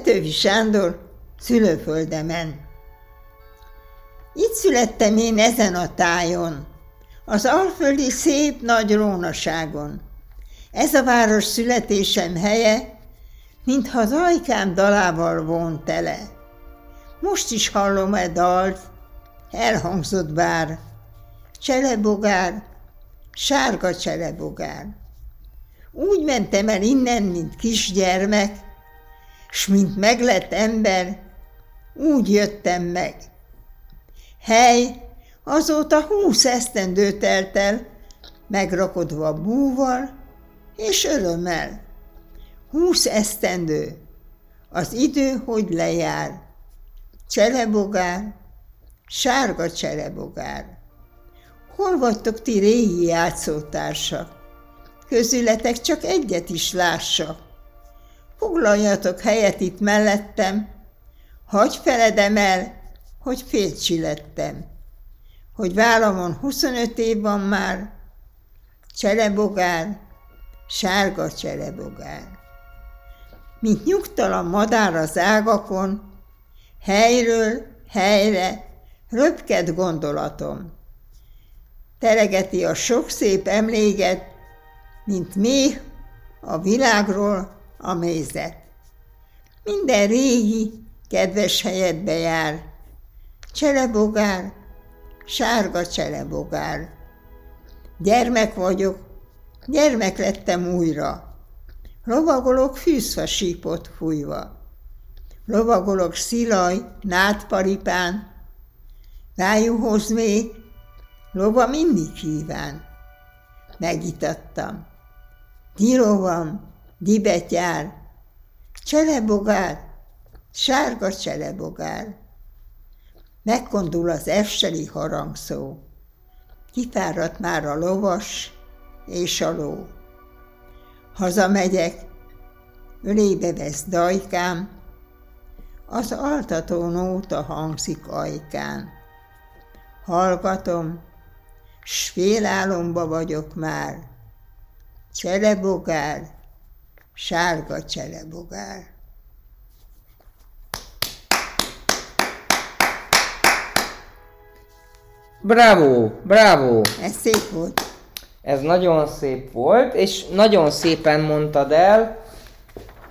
Petőfi Sándor szülőföldemen. Itt születtem én ezen a tájon, az alföldi szép nagy rónaságon. Ez a város születésem helye, mintha az ajkám dalával von tele. Most is hallom e dalt, elhangzott bár, cserebogár, sárga cserebogár. Úgy mentem el innen, mint kisgyermek, s mint meglett ember, úgy jöttem meg. Hely, azóta 20 esztendő telt el, megrakodva búval és örömmel. 20 esztendő, az idő, hogy lejár. Cserebogár, sárga cserebogár. Hol vagytok ti régi játszótársak? Közületek csak egyet is lássak. Foglaljatok helyet itt mellettem, hagyj feledem el, hogy fércsi lettem. Hogy vállamon 25 év van már, cserebogár, sárga cserebogár. Mint nyugtalan madár az ágakon, helyről helyre röpked gondolatom. Teregeti a sok szép emléket, mint méh a világról a mézet. Minden régi, kedves helyedbe jár, cserebogár, sárga cserebogár. Gyermek vagyok, gyermek lettem újra, lovagolok fűzfa sípot fújva. Lovagolok szilaj, nádparipán, rájuhoz még, lova mindig kíván. Megitattam. Dilovam, dibetyár, cserebogár, sárga cserebogár. Megkondul az efseli harangszó, kifáradt már a lovas és a ló. Hazamegyek, ölébe vesz dajkám, az altató nóta hangzik ajkán. Hallgatom, s félálomba vagyok már, cserebogár, sárga cserebogár. Bravo, bravo! Ez szép volt. Ez nagyon szép volt, és nagyon szépen mondtad el,